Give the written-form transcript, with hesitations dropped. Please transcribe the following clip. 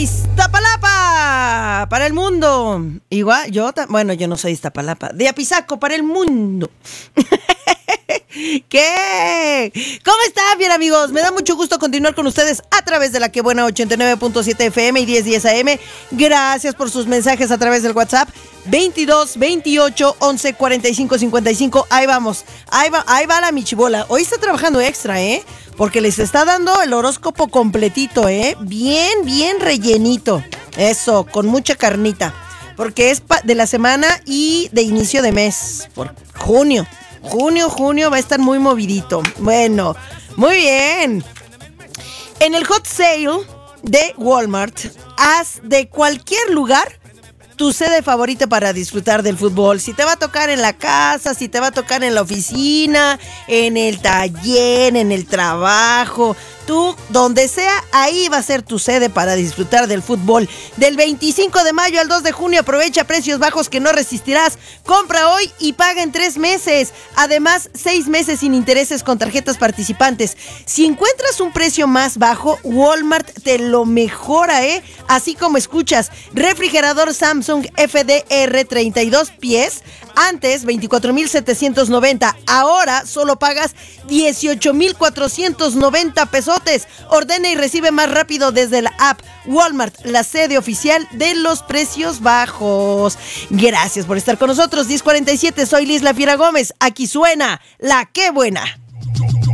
Iztapalapa para el mundo. Igual, yo no soy Iztapalapa. De Apizaco para el mundo. ¿Qué? ¿Cómo están, bien amigos? Me da mucho gusto continuar con ustedes a través de la que buena 89.7 FM y 1010 AM. Gracias por sus mensajes a través del WhatsApp 22 28 11 45 55. Ahí vamos. Ahí va la michibola. Hoy está trabajando extra, porque les está dando el horóscopo completito, bien rellenito. Eso, con mucha carnita. Porque es de la semana y de inicio de mes. Por junio va a estar muy movidito. Bueno, muy bien. En el hot sale de Walmart, haz de cualquier lugar tu sede favorita para disfrutar del fútbol. Si te va a tocar en la casa, si te va a tocar en la oficina, en el taller, en el trabajo, tú, donde sea, ahí va a ser tu sede para disfrutar del fútbol. Del 25 de mayo al 2 de junio, aprovecha precios bajos que no resistirás. Compra hoy y paga en 3 meses. Además, 6 meses sin intereses con tarjetas participantes. Si encuentras un precio más bajo, Walmart te lo mejora, Así como escuchas, refrigerador Samsung FDR 32 pies, antes 24,790, ahora solo pagas 18,490 pesotes. Ordena y recibe más rápido desde la app. Walmart, la sede oficial de los precios bajos. Gracias por estar con nosotros. 10:47, soy Liz La Fiera Gómez. Aquí suena La Qué Buena.